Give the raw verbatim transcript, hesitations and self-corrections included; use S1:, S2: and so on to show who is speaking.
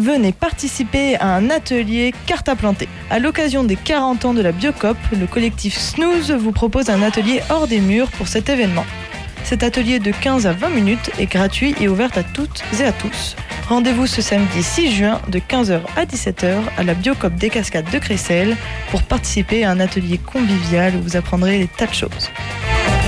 S1: Venez participer à un atelier carte à planter. À l'occasion des quarante ans de la Biocoop, le collectif Snooze vous propose un atelier hors des murs pour cet événement. Cet atelier de quinze à vingt minutes est gratuit et ouvert à toutes et à tous. Rendez-vous ce samedi six juin de quinze heures à dix-sept heures à la Biocoop des Cascades de Crécelles pour participer à un atelier convivial où vous apprendrez des tas de choses.